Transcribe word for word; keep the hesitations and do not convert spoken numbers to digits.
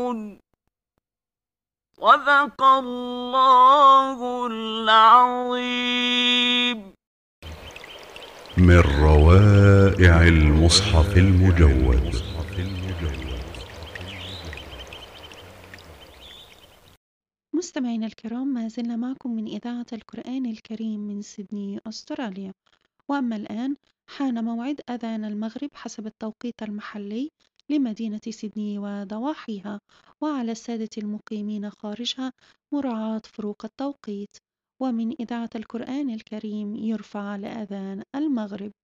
صدق الله العظيم. من روائع المصحف المجود. مستمعينا الكرام، ما زلنا معكم من إذاعة القرآن الكريم من سيدني أستراليا. وأما الآن حان موعد أذان المغرب حسب التوقيت المحلي لمدينة سيدني وضواحيها، وعلى السادة المقيمين خارجها مراعاة فروق التوقيت. ومن إذاعة القرآن الكريم يرفع لأذان المغرب.